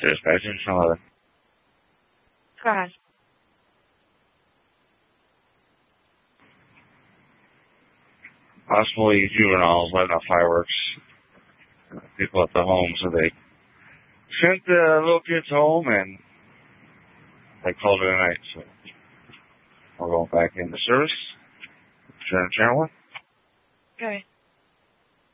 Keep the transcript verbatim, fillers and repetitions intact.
Dispatching some of the Go ahead. possibly juveniles letting off fireworks. People at the home, so they sent the little kids home and they called it a night. So we're going back into service. Turn channel one. Okay.